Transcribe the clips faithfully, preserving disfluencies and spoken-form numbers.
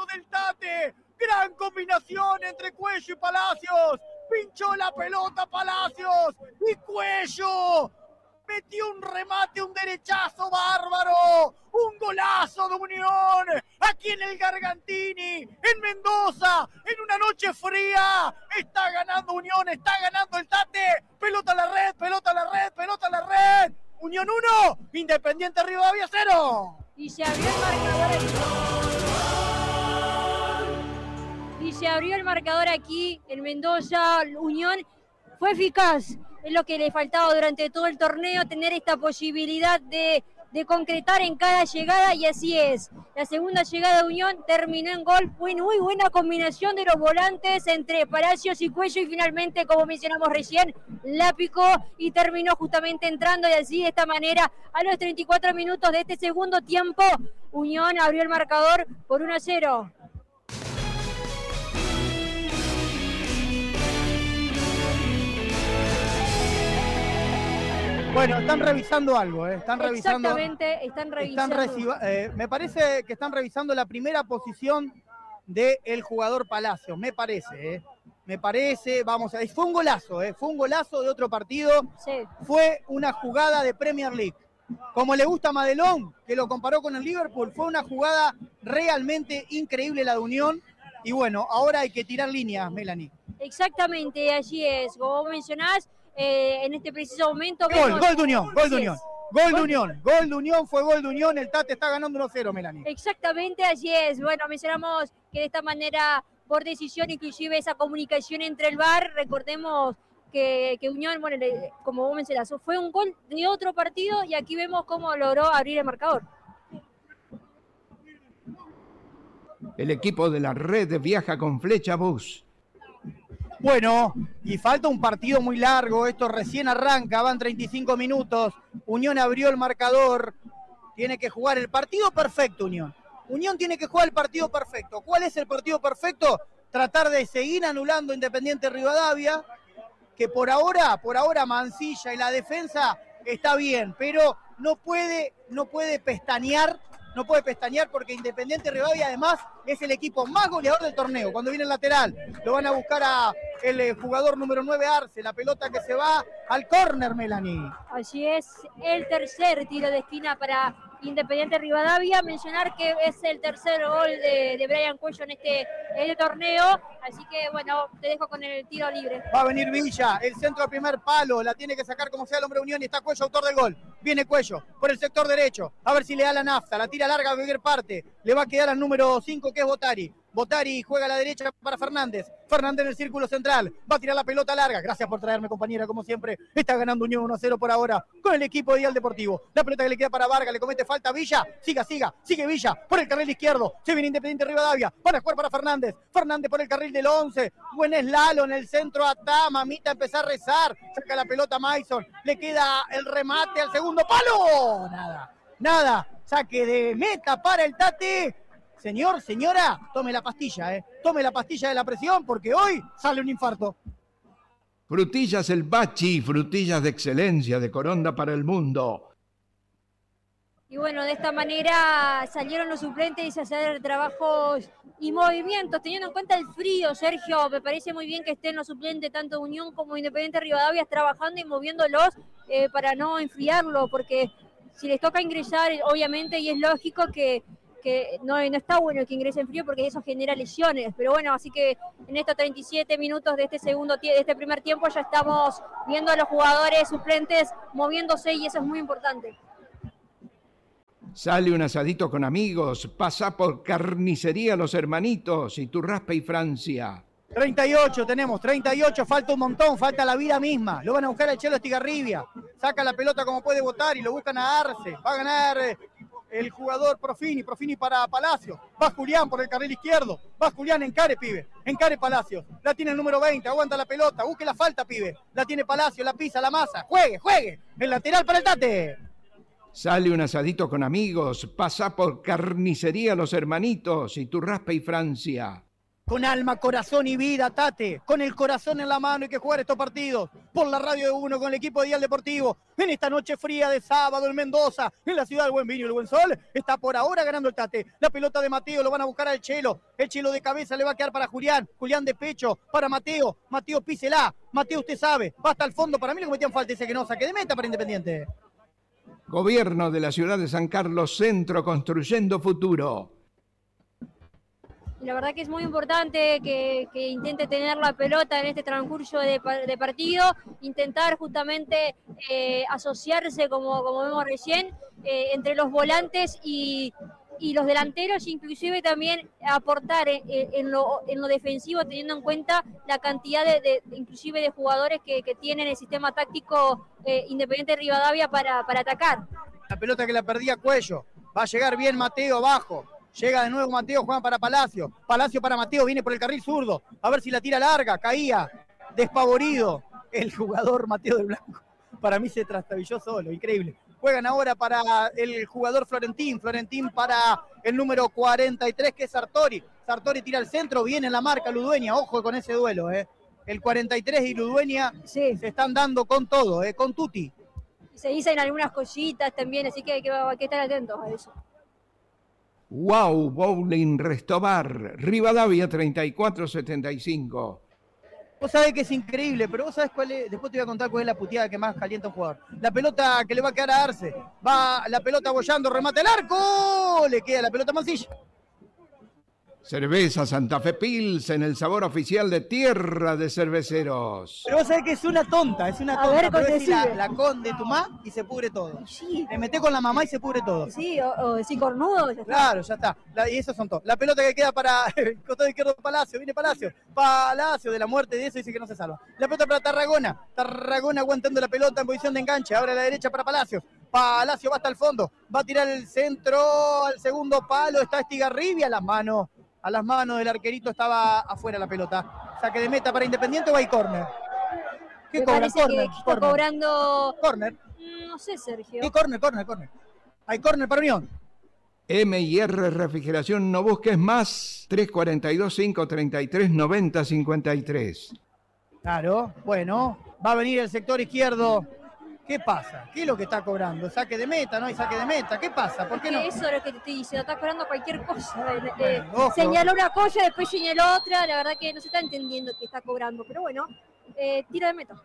golazo del Tate. Gran combinación entre Cuello y Palacios. Pinchó la pelota Palacios y Cuello metió un remate, un derechazo bárbaro. Un golazo de Unión aquí en el Gargantini, en Mendoza, en una noche fría. Está ganando Unión, está ganando el Tate. Pelota a la red, pelota a la red, pelota a la red. Unión uno, Independiente Rivadavia cero. Y se abrió el marcador aquí. Y se abrió el marcador aquí en Mendoza. Unión fue eficaz. Es lo que le faltaba durante todo el torneo, tener esta posibilidad de, de concretar en cada llegada, y así es. La segunda llegada de Unión terminó en gol. Fue muy buena combinación de los volantes entre Palacios y Cuello, y finalmente, como mencionamos recién, la picó y terminó justamente entrando, y así de esta manera, a los treinta y cuatro minutos de este segundo tiempo, Unión abrió el marcador por uno a cero. Bueno, están revisando algo, ¿eh? Están revisando. Exactamente, están revisando. Están reciba, eh, me parece que están revisando la primera posición del jugador Palacios, me parece, ¿eh? Me parece, vamos a ver, fue un golazo, ¿eh? Fue un golazo de otro partido. Sí. Fue una jugada de Premier League. Como le gusta a Madelón, que lo comparó con el Liverpool, fue una jugada realmente increíble la de Unión. Y bueno, ahora hay que tirar líneas, Melanie. Exactamente, allí es. Como mencionás, Eh, en este preciso momento Gol, vemos... gol de Unión, gol de Unión. Gol de Gol. Unión, gol de Unión, fue gol de Unión, el Tate está ganando uno cero, Melanie. Exactamente, así es. Bueno, mencionamos que de esta manera, por decisión, inclusive esa comunicación entre el V A R, recordemos que, que Unión, bueno, le, como vos mencionás, fue un gol de otro partido, y aquí vemos cómo logró abrir el marcador. El equipo de la Red viaja con Flecha Bus. Bueno, y falta un partido muy largo, esto recién arranca, van treinta y cinco minutos, Unión abrió el marcador, tiene que jugar el partido perfecto Unión. Unión tiene que jugar el partido perfecto. ¿Cuál es el partido perfecto? Tratar de seguir anulando Independiente Rivadavia, que por ahora, por ahora Mancilla y la defensa está bien, pero no puede, no puede pestañear. No puede pestañear porque Independiente Rivadavia además es el equipo más goleador del torneo. Cuando viene el lateral, lo van a buscar a el eh, jugador número nueve, Arce, la pelota que se va al córner, Melanie. Así es, el tercer tiro de esquina para Independiente Rivadavia. Mencionar que es el tercer gol de, de Brian Cuello en este, en este torneo, así que bueno, te dejo con el tiro libre. Va a venir Villa, el centro al primer palo, la tiene que sacar como sea el hombre de Unión y está Cuello, autor del gol. Viene Cuello por el sector derecho, a ver si le da la nafta, la tira larga a cualquier parte, le va a quedar al número cinco que es Botari. Botari juega a la derecha para Fernández. Fernández en el círculo central. Va a tirar la pelota larga. Gracias por traerme, compañera, como siempre. Está ganando Unión uno a cero por ahora con el equipo de Dial Deportivo. La pelota que le queda para Vargas. Le comete falta a Villa. Siga, siga. Sigue Villa por el carril izquierdo. Se viene Independiente Rivadavia. Van a jugar para Fernández. Fernández por el carril del once. Buen eslalo en el centro. Atá. Mamita empezó a rezar. Saca la pelota a Mason. Le queda el remate al segundo palo. Nada. Nada. Saque de meta para el Tate. Señor, señora, tome la pastilla, ¿eh? Tome la pastilla de la presión porque hoy sale un infarto. Frutillas El Bachi, frutillas de excelencia de Coronda para el mundo. Y bueno, de esta manera salieron los suplentes a hacer trabajos y movimientos, teniendo en cuenta el frío, Sergio. Me parece muy bien que estén los suplentes, tanto Unión como Independiente Rivadavia, trabajando y moviéndolos eh, para no enfriarlo, porque si les toca ingresar, obviamente, y es lógico que que no, no está bueno que ingrese en frío porque eso genera lesiones, pero bueno, así que en estos treinta y siete minutos de este segundo de este primer tiempo ya estamos viendo a los jugadores suplentes moviéndose y eso es muy importante. Sale un asadito con amigos, pasa por Carnicería Los Hermanitos y Turraspe y Francia. treinta y ocho tenemos, treinta y ocho, falta un montón, falta la vida misma. Lo van a buscar al Chelo Estigarribia. Saca la pelota como puede botar y lo buscan a Arce. Va a ganar eh, el jugador Profini, Profini para Palacios. Va Julián por el carril izquierdo. Va Julián, encare, pibe. Encare Palacios. La tiene el número veinte, aguanta la pelota. Busque la falta, pibe. La tiene Palacios, la pisa, la masa. Juegue, juegue. El lateral para el Tate. Sale un asadito con amigos, pasa por Carnicería Los Hermanitos y Turraspe y Francia. Con alma, corazón y vida, Tate. Con el corazón en la mano hay que jugar estos partidos. Por la radio de uno, con el equipo de Dial Deportivo. En esta noche fría de sábado en Mendoza, en la ciudad del buen vino y el buen sol, está por ahora ganando el Tate. La pelota de Mateo, lo van a buscar al Chelo. El Chelo de cabeza le va a quedar para Julián. Julián de pecho para Mateo. Mateo písela. Mateo, usted sabe, va hasta el fondo. Para mí le cometían falta ese que no saque de meta para Independiente. Gobierno de la ciudad de San Carlos Centro, construyendo futuro. La verdad que es muy importante que, que intente tener la pelota en este transcurso de, de partido, intentar justamente eh, asociarse, como, como vemos recién, eh, entre los volantes y, y los delanteros, inclusive también aportar en, en, lo, en lo defensivo, teniendo en cuenta la cantidad de, de inclusive de jugadores que, que tienen el sistema táctico eh, Independiente de Rivadavia para, para atacar. La pelota que la perdía Cuello, va a llegar bien Mateo abajo. Llega de nuevo Mateo, juega para Palacio. Palacio para Mateo, viene por el carril zurdo. A ver si la tira larga, caía. Despavorido el jugador Mateo del Blanco. Para mí se trastabilló solo, increíble. Juegan ahora para el jugador Florentín. Florentín para el número cuarenta y tres, que es Sartori. Sartori tira al centro, viene en la marca Ludueña. Ojo con ese duelo, ¿eh? El cuarenta y tres y Ludueña sí. Se están dando con todo, ¿eh? Con tutti. Se dicen algunas cositas también, así que hay que, hay que estar atentos a eso. Wow, Bowling Restobar, Rivadavia treinta y cuatro setenta y cinco. Vos sabés que es increíble, pero vos sabés cuál es, después te voy a contar cuál es la puteada que más calienta a un jugador. La pelota que le va a quedar a Arce, va la pelota bollando, remata el arco, le queda la pelota a Mancilla. Cerveza Santa Fe Pilsen, el sabor oficial de Tierra de Cerveceros. Pero vos sabés que es una tonta, es una A tonta. ver, pero es la, decime. la con de tu mamá y se pudre todo. Sí. Le metés con la mamá y se pudre todo. Sí, o, o decir cornudo. Ya está. Claro, ya está. La, y esos son todos. La pelota que queda para el costado izquierdo de Palacio, viene Palacio. Palacio de la muerte de eso dice que no se salva. La pelota para Tarragona. Tarragona aguantando la pelota en posición de enganche. Ahora a la derecha para Palacio. Palacio va hasta el fondo. Va a tirar el centro al segundo palo. Está Estigarribia a las manos. A las manos del arquerito estaba afuera la pelota. Saque de meta para Independiente, va y córner. ¿Qué Me cobra? parece Córner, que está córner. cobrando... Córner. No sé, Sergio. ¿Qué córner, córner, córner? Hay córner para Unión. M y R Refrigeración, no busques más. tres cuatro dos, cinco tres tres, nueve cero cinco tres. Claro, bueno, va a venir el sector izquierdo. ¿Qué pasa? ¿Qué es lo que está cobrando? ¿Saque de meta? ¿No hay saque de meta? ¿Qué pasa? ¿Por qué no? Eso es lo que te estoy diciendo, está cobrando cualquier cosa. Eh, Bueno, ojo. señaló una cosa, después señaló otra, la verdad que no se está entendiendo que está cobrando, pero bueno, eh, tiro de meta.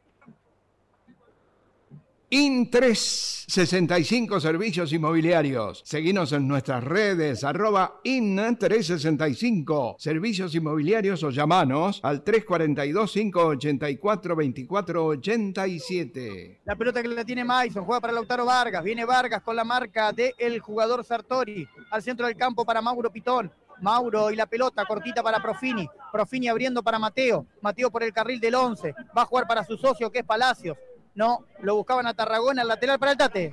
In tres sesenta y cinco Servicios Inmobiliarios. Seguinos en nuestras redes, arroba In tres sesenta y cinco Servicios Inmobiliarios, o llamanos al tres cuatro dos, cinco ocho cuatro, dos cuatro ocho siete. La pelota que la tiene Mason, juega para Lautaro Vargas. Viene Vargas con la marca del jugador Sartori. Al centro del campo para Mauro Pitón. Mauro y la pelota cortita para Profini. Profini abriendo para Mateo. Mateo por el carril del once. Va a jugar para su socio, que es Palacios. No, lo buscaban a Tarragona, el lateral para el Tate.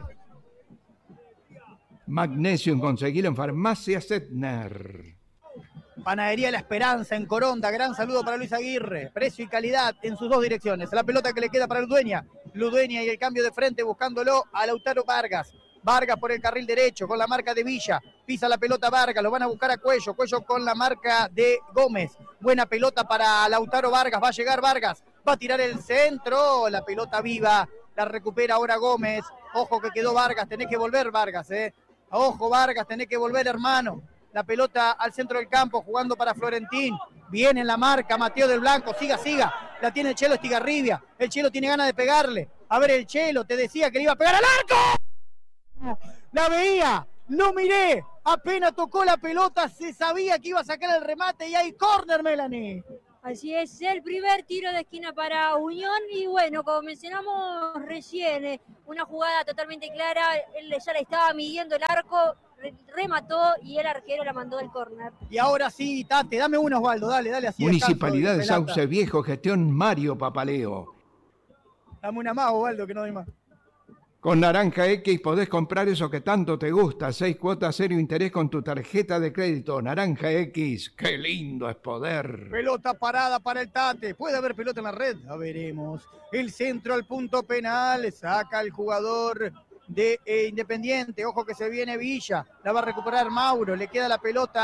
Magnesium, conseguilo en Farmacia Setner. Panadería La Esperanza en Coronda. Gran saludo para Luis Aguirre. Precio y calidad en sus dos direcciones. La pelota que le queda para Ludueña. Ludueña y el cambio de frente buscándolo a Lautaro Vargas. Vargas por el carril derecho con la marca de Villa. Pisa la pelota Vargas, lo van a buscar a Cuello. Cuello con la marca de Gómez. Buena pelota para Lautaro Vargas. Va a llegar Vargas. Va a tirar el centro. La pelota viva. La recupera ahora Gómez. Ojo que quedó Vargas. Tenés que volver, Vargas. ¿eh? Ojo, Vargas. Tenés que volver, hermano. La pelota al centro del campo jugando para Florentín. Viene en la marca Mateo del Blanco. Siga, siga. La tiene el Chelo Estigarribia. El Chelo tiene ganas de pegarle. A ver, el Chelo te decía que le iba a pegar al arco. La veía. Lo miré. Apenas tocó la pelota. Se sabía que iba a sacar el remate. Y hay córner, Melanie. Así es, el primer tiro de esquina para Unión y bueno, como mencionamos recién, eh, una jugada totalmente clara, él ya le estaba midiendo el arco, re remató y el arquero la mandó del córner. Y ahora sí, Tate, dame uno, Osvaldo, dale, dale así. Municipalidad de descanso, Sauce Viejo, gestión Mario Papaleo. Dame una más, Osvaldo, que no doy más. Con Naranja X podés comprar eso que tanto te gusta. Seis cuotas, cero interés con tu tarjeta de crédito. Naranja X, qué lindo es poder. Pelota parada para el Tate. ¿Puede haber pelota en la red? Ya veremos. El centro al punto penal. Saca el jugador de eh, Independiente. Ojo que se viene Villa. La va a recuperar Mauro. Le queda la pelota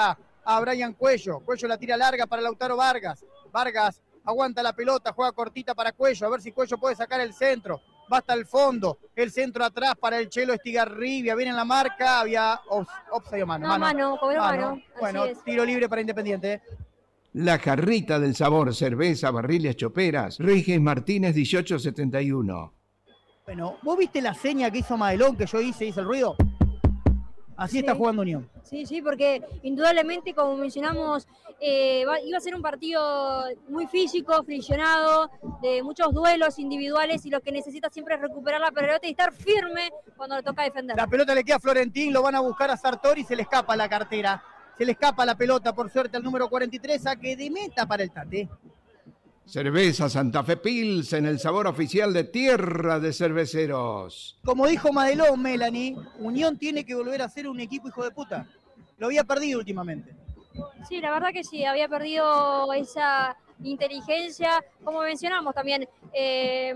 a Brian Cuello. Cuello la tira larga para Lautaro Vargas. Vargas aguanta la pelota, juega cortita para Cuello, a ver si Cuello puede sacar el centro. Va hasta el fondo, el centro atrás para el Chelo Estigarribia, viene en la marca, había offside o mano. No, mano, cobró mano. mano. Bueno, tiro libre para Independiente. La Jarrita del Sabor, cerveza, barriles, choperas, Rigis Martínez dieciocho setenta y uno. Bueno, ¿vos viste la seña que hizo Madelón, que yo hice, hice el ruido? Así sí. Está jugando Unión. Sí, sí, porque indudablemente, como mencionamos, eh, va, iba a ser un partido muy físico, friccionado, de muchos duelos individuales, y lo que necesita siempre es recuperar la pelota y estar firme cuando le toca defender. La pelota le queda a Florentín, lo van a buscar a Sartori y se le escapa la cartera. Se le escapa la pelota, por suerte, al número cuarenta y tres, saque de meta para el Tate. Cerveza Santa Fe Pilsen, el sabor oficial de Tierra de Cerveceros. Como dijo Madelón, Melanie, Unión tiene que volver a ser un equipo hijo de puta. Lo había perdido últimamente. Sí, la verdad que sí, había perdido esa inteligencia. Como mencionamos también, eh,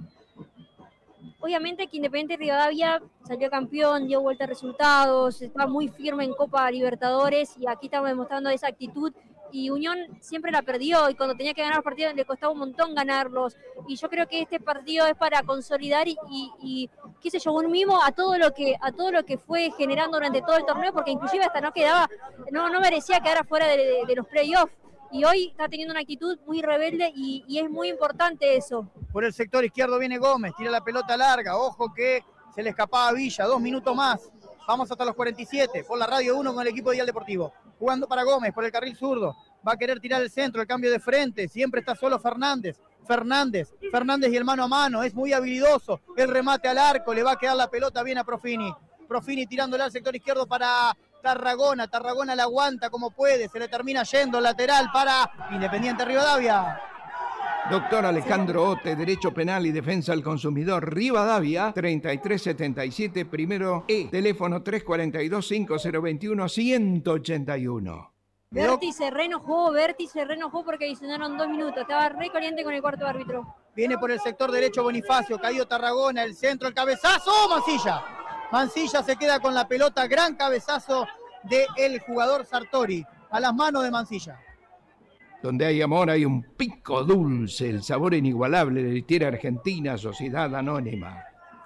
obviamente que Independiente Rivadavia salió campeón, dio vuelta a resultados, está muy firme en Copa Libertadores y aquí estamos demostrando esa actitud. Y Unión siempre la perdió y cuando tenía que ganar los partidos le costaba un montón ganarlos. Y yo creo que este partido es para consolidar y, y, y qué sé yo, un mimo a todo lo que a todo lo que fue generando durante todo el torneo, porque inclusive hasta no quedaba, no, no merecía quedar afuera de, de, de los playoffs. Y hoy está teniendo una actitud muy rebelde y, y es muy importante eso. Por el sector izquierdo viene Gómez, tira la pelota larga, ojo que se le escapaba a Villa, dos minutos más. Vamos hasta los cuarenta y siete, por la radio uno con el equipo de Dial Deportivo. Jugando para Gómez, por el carril zurdo. Va a querer tirar el centro, el cambio de frente. Siempre está solo Fernández. Fernández, Fernández y el mano a mano. Es muy habilidoso. El remate al arco, le va a quedar la pelota bien a Profini. Profini tirándole al sector izquierdo para Tarragona. Tarragona la aguanta como puede. Se le termina yendo lateral para Independiente Rivadavia. Doctor Alejandro Ote, Derecho Penal y Defensa al Consumidor, Rivadavia, treinta y tres setenta y siete, primero E, teléfono tres cuatro dos, cinco cero dos uno, uno ocho uno. Berti se reenojó, Berti se reenojó porque adicionaron dos minutos, estaba re caliente con el cuarto árbitro. Viene por el sector derecho Bonifacio, caído Tarragona, el centro, el cabezazo, Mancilla. Mancilla se queda con la pelota, gran cabezazo del jugador Sartori, a las manos de Mancilla. Donde hay amor hay un pico dulce, el sabor inigualable de Litiera Argentina, Sociedad Anónima.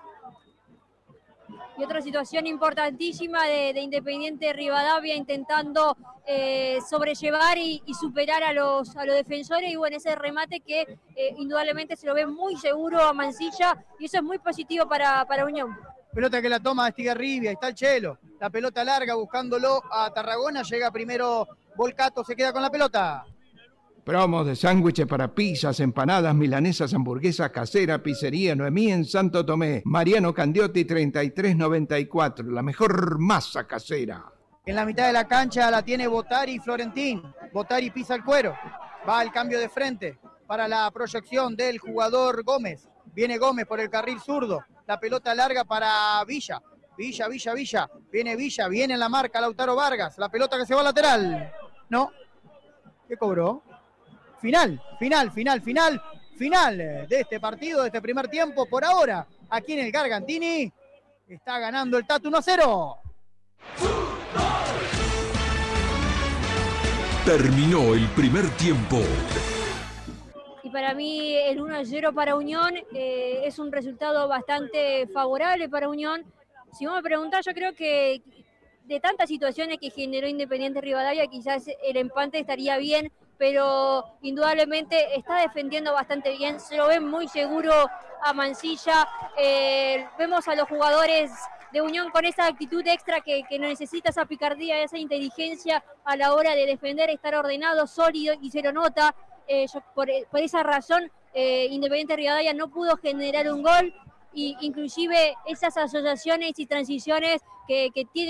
Y otra situación importantísima de, de Independiente Rivadavia intentando eh, sobrellevar y, y superar a los, a los defensores. Y bueno, ese remate que eh, indudablemente se lo ve muy seguro a Mancilla y eso es muy positivo para, para Unión. Pelota que la toma Estigarribia, está el Chelo. La pelota larga buscándolo a Tarragona, llega primero Volcato, se queda con la pelota. Promos de sándwiches para pizzas, empanadas, milanesas, hamburguesas casera, pizzería Noemí en Santo Tomé. Mariano Candiotti treinta y tres noventa y cuatro, la mejor masa casera. En la mitad de la cancha la tiene Botari y Florentín. Botari pisa el cuero, va al cambio de frente para la proyección del jugador Gómez. Viene Gómez por el carril zurdo, la pelota larga para Villa. Villa, Villa, Villa, viene Villa, viene en la marca Lautaro Vargas, la pelota que se va al lateral. No, ¿qué cobró? Final, final, final, final, final de este partido, de este primer tiempo. Por ahora, aquí en el Gargantini, está ganando el Tatu uno a cero. Terminó el primer tiempo. Y para mí el uno a cero para Unión eh, es un resultado bastante favorable para Unión. Si vos me preguntás, yo creo que de tantas situaciones que generó Independiente Rivadavia, quizás el empate estaría bien, pero indudablemente está defendiendo bastante bien, se lo ven muy seguro a Mancilla, eh, vemos a los jugadores de Unión con esa actitud extra que, que necesita, esa picardía, esa inteligencia a la hora de defender, estar ordenado, sólido, y se lo nota, eh, yo, por, por esa razón eh, Independiente Rivadavia no pudo generar un gol, y inclusive esas asociaciones y transiciones que, que tiene